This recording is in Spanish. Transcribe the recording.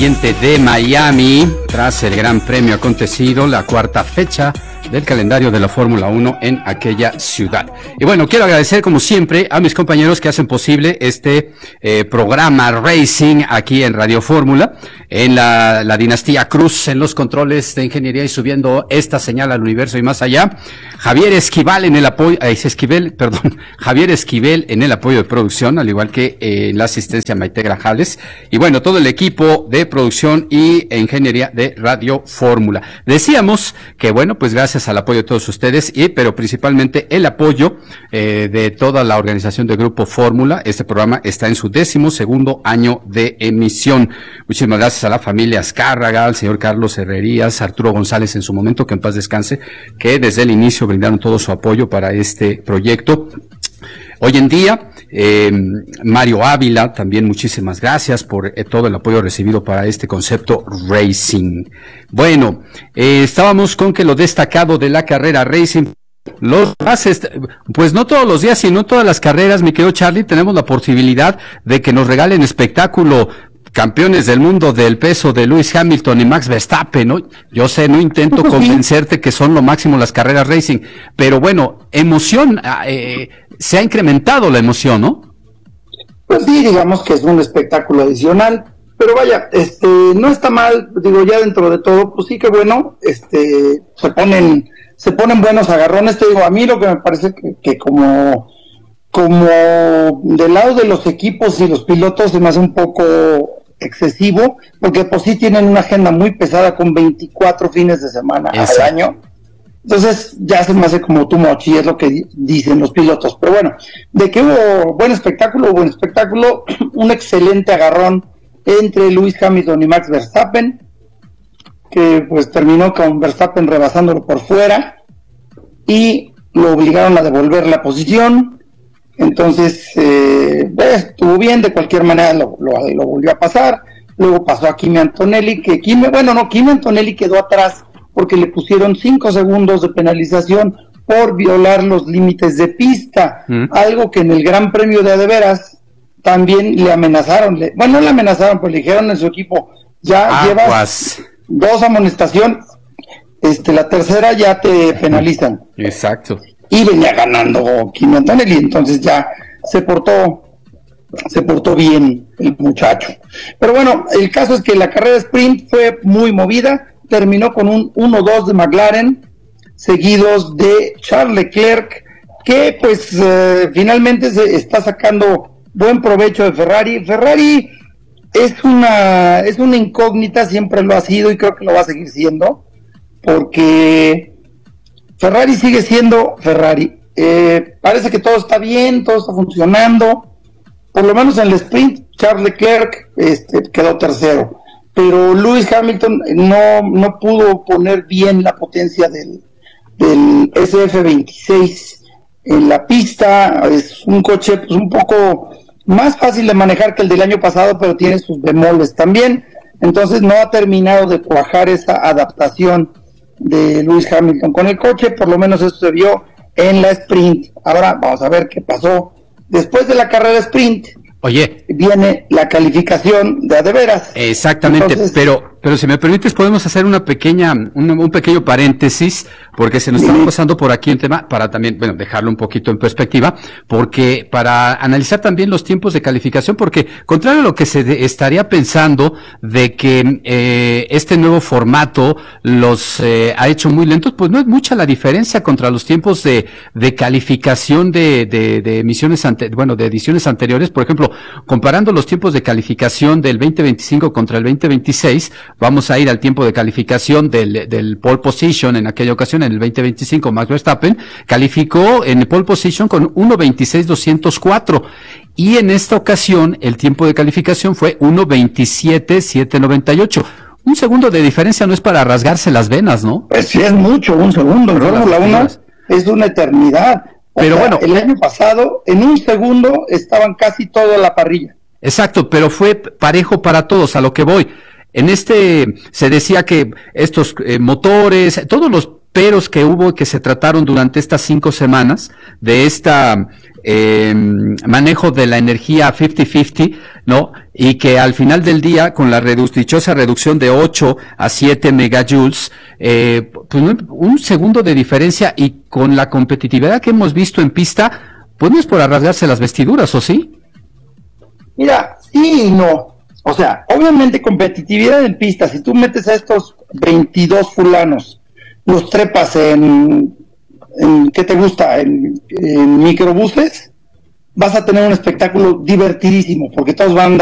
De Miami, tras el Gran Premio acontecido, la cuarta fecha del calendario de la Fórmula 1 en aquella ciudad. Y bueno, quiero agradecer como siempre a mis compañeros que hacen posible este programa Racing aquí en Radio Fórmula, en la dinastía Cruz, en los controles de ingeniería y subiendo esta señal al universo y más allá. Javier Esquivel en el apoyo, Javier Esquivel en el apoyo de producción, al igual que en la asistencia Maite Grajales. Y bueno, todo el equipo de producción y ingeniería de Radio Fórmula. Decíamos que bueno, pues gracias al apoyo de todos ustedes, pero principalmente el apoyo de toda la organización de Grupo Fórmula. Este programa está en su 12º año de emisión. Muchísimas gracias a la familia Azcárraga, al señor Carlos Herrerías, Arturo González en su momento, que en paz descanse, que desde el inicio brindaron todo su apoyo para este proyecto. Hoy en día, Mario Ávila, también muchísimas gracias por todo el apoyo recibido para este concepto Racing. Bueno, estábamos con que lo destacado de la carrera Racing, los bases, pues no todos los días, sino todas las carreras, mi querido Charlie, tenemos la posibilidad de que nos regalen espectáculo. Campeones del mundo del peso de Lewis Hamilton y Max Verstappen, ¿no? Yo sé, no intento convencerte que son lo máximo las carreras Racing, pero bueno, emoción, se ha incrementado la emoción, ¿no? Pues sí, digamos que es un espectáculo adicional, pero vaya, no está mal, digo, ya dentro de todo, pues sí que bueno, se ponen buenos agarrones, te digo, a mí lo que me parece que como del lado de los equipos y los pilotos se me hace un poco excesivo, porque pues sí tienen una agenda muy pesada con 24 fines de semana al año, entonces ya se me hace como too much, y es lo que dicen los pilotos, pero bueno, de que hubo buen espectáculo, un excelente agarrón entre Lewis Hamilton y Max Verstappen, que pues terminó con Verstappen rebasándolo por fuera, y lo obligaron a devolver la posición. Entonces, estuvo bien, de cualquier manera lo volvió a pasar. Luego pasó a Kimi Antonelli, Kimi Antonelli quedó atrás porque le pusieron 5 segundos de penalización por violar los límites de pista, algo que en el Gran Premio de Adeveras también le amenazaron, no le amenazaron, pues le dijeron en su equipo, ya llevas 2 amonestaciones, la tercera ya te penalizan. Exacto. Y venía ganando Kimi Antonelli, entonces ya se portó bien el muchacho. Pero bueno, el caso es que la carrera sprint fue muy movida, terminó con un 1-2 de McLaren, seguidos de Charles Leclerc, que pues finalmente se está sacando buen provecho de Ferrari. Ferrari es una incógnita, siempre lo ha sido y creo que lo va a seguir siendo, porque Ferrari sigue siendo Ferrari. Parece que todo está bien, todo está funcionando. Por lo menos en el sprint, Charles Leclerc quedó tercero. Pero Lewis Hamilton no pudo poner bien la potencia del SF26 en la pista. Es un coche pues, un poco más fácil de manejar que el del año pasado, pero tiene sus bemoles también. Entonces no ha terminado de cuajar esa adaptación de Lewis Hamilton con el coche, por lo menos eso se vio en la sprint. Ahora vamos a ver qué pasó después de la carrera sprint. Oye, viene la calificación de adeveras. Exactamente. Entonces, pero si me permites podemos hacer un pequeño paréntesis, porque se nos está pasando por aquí un tema para también, dejarlo un poquito en perspectiva, porque para analizar también los tiempos de calificación, porque contrario a lo que se estaría pensando de que este nuevo formato los ha hecho muy lentos, pues no es mucha la diferencia contra los tiempos de calificación de emisiones de ediciones anteriores. Por ejemplo, comparando los tiempos de calificación del 2025 contra el 2026, vamos a ir al tiempo de calificación del pole position. En aquella ocasión, en el 2025, Max Verstappen calificó en el pole position con 1.26.204 y en esta ocasión el tiempo de calificación fue 1.27.798. Un segundo de diferencia no es para rasgarse las venas, ¿no? Pues sí, es mucho, un segundo. En Fórmula 1 es una eternidad. Pero bueno, el año pasado, en un segundo, estaban casi toda la parrilla. Exacto, pero fue parejo para todos, a lo que voy. En se decía que estos motores, todos los peros que hubo, que se trataron durante estas 5 semanas, de esta manejo de la energía 50-50, ¿no? y que al final del día, con la dichosa reducción de 8 a 7 megajoules, pues un segundo de diferencia, y con la competitividad que hemos visto en pista, pues no es por rasgarse las vestiduras, ¿o sí? Mira, sí y no. O sea, obviamente competitividad en pista, si tú metes a estos 22 fulanos, los trepas en ¿qué te gusta? En microbuses, vas a tener un espectáculo divertidísimo, porque todos van